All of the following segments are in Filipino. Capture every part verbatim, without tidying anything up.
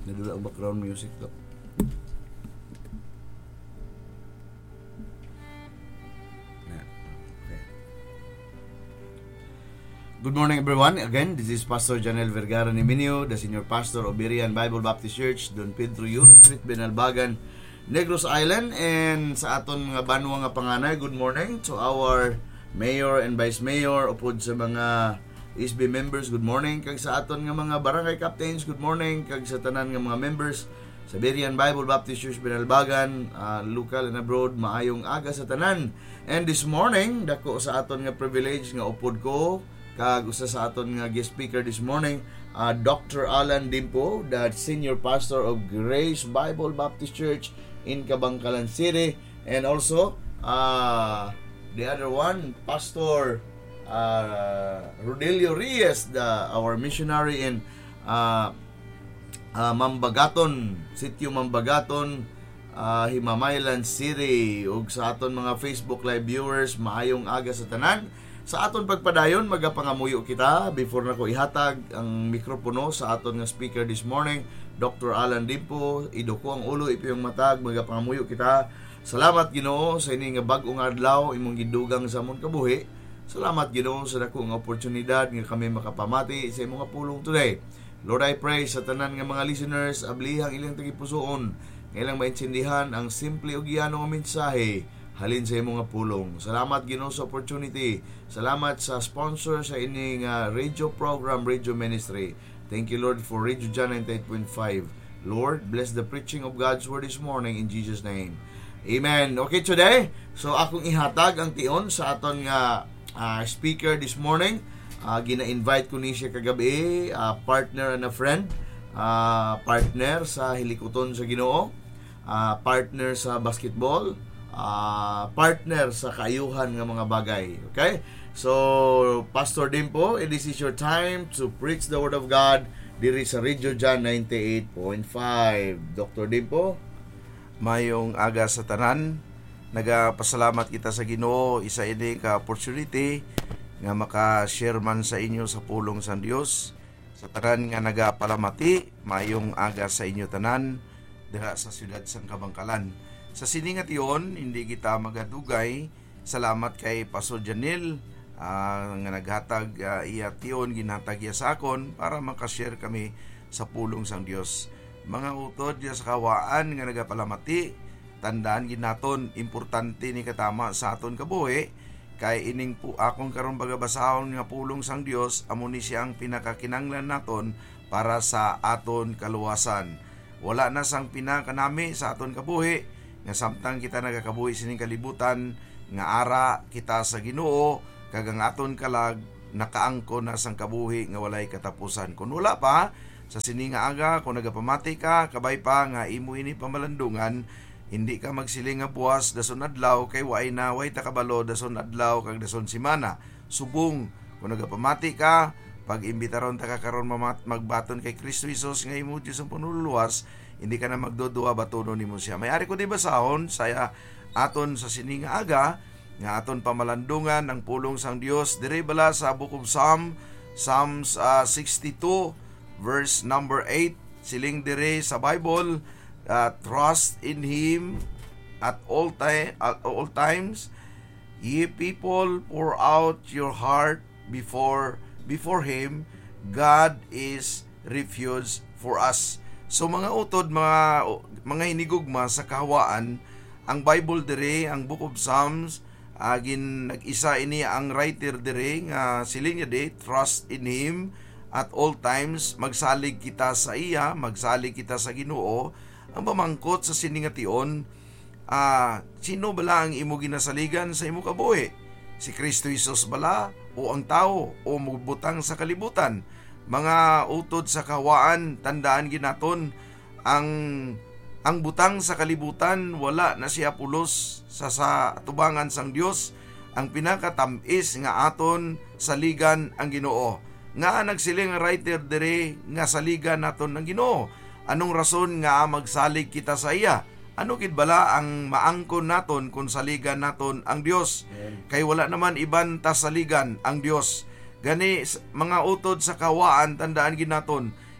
Nadula ang background music to. Good morning everyone. Again, this is Pastor Janel Vergara Niminio, the Senior Pastor of Berean Bible Baptist Church, Don Pedro Yun Street, Benalbagan, Negros Island. And sa aton mga banwa nga panganay, good morning to our Mayor and Vice Mayor, upod sa mga S B members, good morning. Kag sa aton nga mga barangay captains, good morning. Kag sa tanan nga mga members sa Berean Bible Baptist Church, Benalbagan, uh, local and abroad, maayong aga sa tanan. And this morning, dako sa aton nga privilege nga upod ko, kag usa sa aton nga guest speaker this morning, uh, Doctor Alan Dimpo, the Senior Pastor of Grace Bible Baptist Church in Kabangkalan City. And also, uh, the other one, Pastor uh, Rodelio Reyes, the, our missionary in uh, uh, Mambagaton, Sitio Mambagaton, uh, Himamaylan City. Ug sa aton mga Facebook Live viewers, maayong aga sa tanan. Sa aton pagpadayon, magapangamuyo kita before na ko ihatag ang mikropono sa aton nga speaker this morning, Doctor Alan Dimpo. Idoko ang ulo, ipiyong matag, magapangamuyo kita. Salamat Ginoo sa ini nga bag-ong adlaw imong gidugang sa amon kabuhi. Salamat Ginoo sa dako nga oportunidad nga kami makapamati sa imong pulong today. Lord, I pray sa tanan nga mga listeners, ablihang ilang tagipusoon, nga ilang maintindihan ang simple ug giyano nga mensahe halin sa imong pulong. Salamat Ginoo sa opportunity. Salamat sa sponsor sa ining uh, radio program, radio ministry. Thank you Lord for Radio Jan ninety-eight point five. Lord, bless the preaching of God's word this morning in Jesus name. Amen. Okay, today, so akong ihatag ang tion sa aton nga uh, speaker this morning. Uh, gina-invite ko ni siya kagabi, uh, partner and a friend, uh, partner sa hilikuton sa Ginoo, uh, partner sa basketball, Uh, partner sa kaayuhan ng mga bagay. Okay? So, Pastor Dimpo, this is your time to preach the Word of God diri sa Radio Jan ninety-eight point five. Doctor Dimpo? Mayong aga sa tanan. Nagapasalamat kita sa Ginoo isa ini ka opportunity nga maka-share man sa inyo sa pulong sa Dios. Sa tanan nga nagapalamati, mayong aga sa inyo tanan diha sa siyudad sang Kabangkalan. Sa siningat iyon, hindi kita magadugay. Salamat kay Pastor Janel uh, nga naghatag uh, iya tiyon, ginhatag iya sa akon para makashare kami sa pulong sang Dios. Mga utod ya sa kawaan nga nagapalamati, tandaan ginaton importante ni katama sa aton kabuhi kay ining po akong karon bagabasahon nga pulong sang Dios, amo ni siyang pinakakinanglan naton para sa aton kaluwasan. Wala na sang pinakanami sa aton kabuhi nga samtang kita nagakabuhi sining kalibutan nga ara kita sa Ginoo kag ang aton kalag nakaangko na sang kabuhi nga walay katapusan. Kung wala pa sa sini nga aga, kung nagapamati ka kabay pa nga imo ini pamalandungan, hindi ka magsiling nga buwas dason adlaw kay way na way ta kabalo dason adlaw kag dason semana. Subong kung nagapamati ka, pag imbitaron ta ka karon magbaton kay Kristo Jesus nga imo Dios ang panululuwas, hindi ka na magdudua batuno nimo siya. May ari ko di basahon saya aton sa sining aga nga aton pamalandungan ang pulong sang Dios diri bala sa Book of Psalm, Psalms uh, sixty-two verse number eight. Siling diri sa Bible, uh, trust in Him at all time at all times. Ye people, pour out your heart before before Him. God is refuge for us. So mga utod, mga mga hinigugma sa kahawaan, ang Bible dire, ang Book of Psalms, agin nag-isa ini ang writer dire nga siling niya de, trust in Him at all times. Magsalig kita sa iya, magsalig kita sa Ginoo. Ang pamangkot sa siningation, ah, sino bala ang imo ginasaligan sa imo kabuhi? Si Kristo Jesus bala o ang tao o magbutang sa kalibutan? Mga utod sa kawaan, tandaan ginaton ang ang butang sa kalibutan wala na siya pulos sa sa tubangan sang Dios. Ang pinakatamis nga aton saligan ang Ginoo. Nga nagsiling nga writer dire nga saligan naton ng Ginoo. Anong rason nga magsalig kita sa iya? Ano kid bala ang maangkon naton kung saligan naton ang Dios? Kay wala naman iban ta saligan ang Dios. Gani mga utod sa kawaan, tandaan ginaton,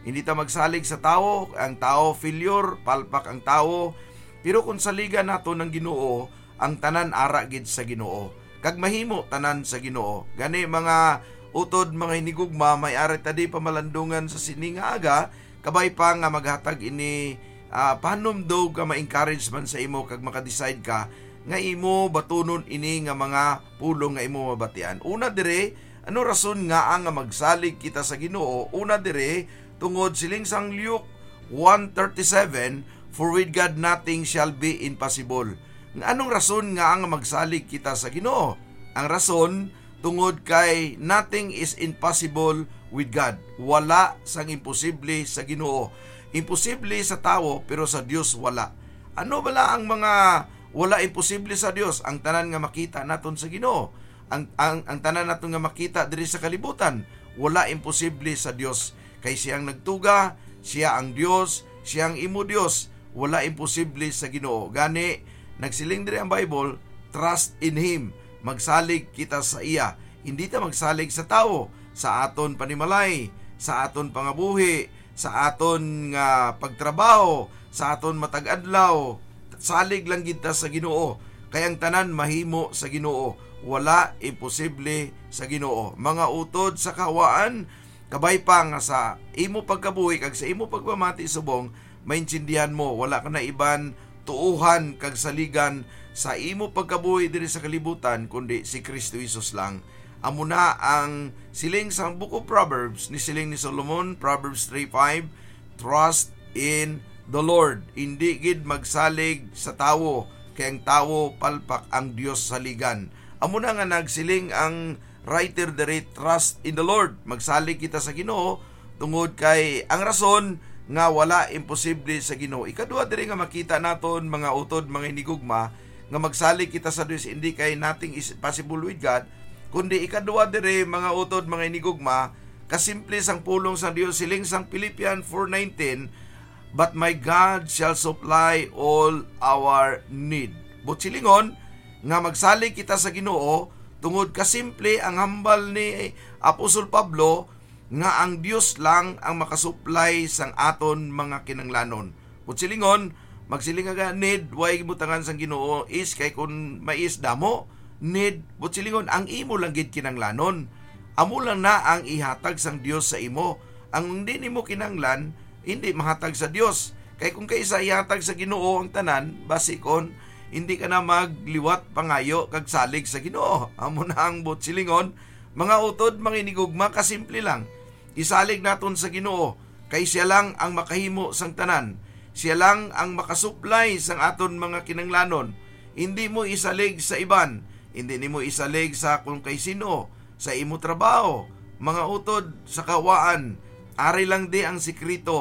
Hindi ta magsalig sa tao, ang tao failure, palpak ang tao. Pero kung saligan nato ng Ginoo, ang tanan ara gid sa Ginoo. Kag mahimo tanan sa Ginoo. Gani mga utod mga hinigugma, may ari tadi pamalandungan sa sining nga aga, kabay pa nga maghatag ini uh, panomdog ka ma-encourage man sa imo kag maka-decide ka nga imo batunon ini nga mga pulong nga imo mabatian. Una dire, ano rason nga ang nga magsalig kita sa Ginoo? Una dire, tungod siling sang Luke one thirty-seven, for with God nothing shall be impossible. Anong rason nga ang magsalig kita sa Ginoo? Ang rason, tungod kay nothing is impossible with God. Wala sang imposible sa Ginoo. Imposible sa tao, pero sa Dios wala. Ano bala ang mga wala imposible sa Dios? Ang tanan nga makita naton sa Ginoo. Ang, ang, ang tanan naton nga makita diri sa kalibutan. Wala imposible sa Dios. Kay siyang nagtuga, siya ang Dios, siya ang imo Dios. Wala imposible sa Ginoo. Gani, nagsiling diri ang Bible, trust in Him. Magsalig kita sa iya. Hindi ta magsalig sa tao, sa aton panimalay, sa aton pangabuhi, sa aton nga pagtrabaho, sa aton matag-adlaw. Salig lang kita sa Ginoo. Kay ang tanan mahimo sa Ginoo. Wala imposible sa Ginoo. Mga utod sa kawaan, kabay pa nga sa imo pagkabuhi kag sa imo pagpamati subong, maintindihan mo wala ka na iban tuuhan kag saligan sa imo pagkabuhi diri sa kalibutan kundi si Kristo Jesus lang. Amo na ang siling sa Book of Proverbs ni siling ni Solomon, Proverbs three five, trust in the Lord. Hindi gid magsalig sa tawo, kay ang tawo palpak ang Dios saligan. Amo na nga nagsiling ang writer diri, trust in the Lord. Magsalig kita sa Ginoo tungod kay ang rason nga wala imposible sa Ginoo. Ikaduha diri nga makita naton mga utod, mga hinigugma, nga magsalig kita sa Dios hindi kay nothing is possible with God, kundi ikaduha diri mga utod, mga hinigugma, kasimple sang pulong sa Dios siling sang Philippians four nineteen, but my God shall supply all our need. But silingon nga magsalig kita sa Ginoo tungod kasimple ang hambal ni Apostol Pablo nga ang Dios lang ang makasupply sang aton mga kinanglanon. But silingon, magsiling nga need, way gibutangan sang Ginoo is kay kun mais damo, need, but silingon, ang imo lang gid kinanglanon. Amo lang na ang ihatag sang Dios sa imo. Ang hindi nimo kinanglan, hindi mahatag sa Dios. Kay kung kaysa ihatag sa Ginoo ang tanan, basikon, hindi ka na magliwat pangayo kag salig sa Ginoo. Amo na ang butsilingon, mga utod, mga inigugma, kasimple lang. Isalig naton sa Ginoo, kay siya lang ang makahimo sang tanan. Siya lang ang makasupply sang aton mga kinanglanon. Hindi mo isalig sa iban, hindi nimo isalig sa kung kay sino, sa imo trabaho, mga utod sa kawaan. Ari lang di ang sikreto